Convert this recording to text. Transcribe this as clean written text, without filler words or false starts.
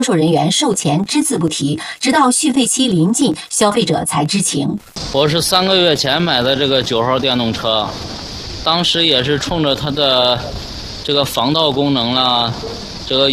售人员售前只字不提，直到续费期临近，消费者才知情。 我是3个月前买的这个9号电动车，当时也是冲着它的这个防盗功能啦，